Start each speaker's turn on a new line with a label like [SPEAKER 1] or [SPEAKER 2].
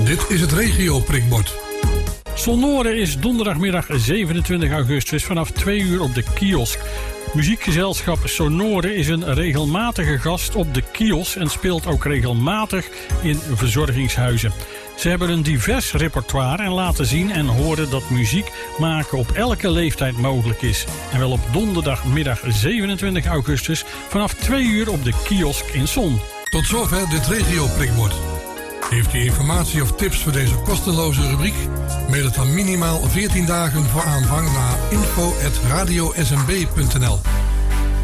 [SPEAKER 1] Dit is het regio-prikbord.
[SPEAKER 2] Sonore is donderdagmiddag 27 augustus vanaf 2 uur op de kiosk. Muziekgezelschap Sonore is een regelmatige gast op de kiosk en speelt ook regelmatig in verzorgingshuizen. Ze hebben een divers repertoire en laten zien en horen dat muziek maken op elke leeftijd mogelijk is. En wel op donderdagmiddag 27 augustus vanaf 2 uur op de kiosk in Son.
[SPEAKER 1] Tot zover dit regio-prikbord. Heeft u informatie of tips voor deze kosteloze rubriek? Mail het dan minimaal 14 dagen voor aanvang naar info@radiosmb.nl.